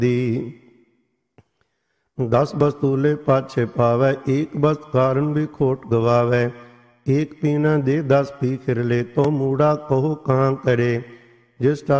दी। 10 बस्तूले पाछे पावै, एक बस्त कारण भी खोट गवावै। एक पीना दे 10 पी फिर ले, तो मूड़ा कहो कहाँ करे। जिस